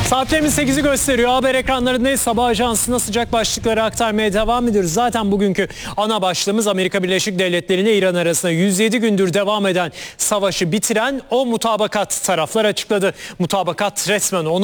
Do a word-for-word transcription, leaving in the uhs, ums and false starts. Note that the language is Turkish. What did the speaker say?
Saatlerimiz sekizi gösteriyor. Haber ekranlarındayız. Sabah ajansına sıcak başlıkları aktarmaya devam ediyoruz. Zaten bugünkü ana başlığımız Amerika Birleşik Devletleri ile İran arasında yüz yedi gündür devam eden savaşı bitiren o mutabakat taraflar açıkladı. Mutabakat resmen ona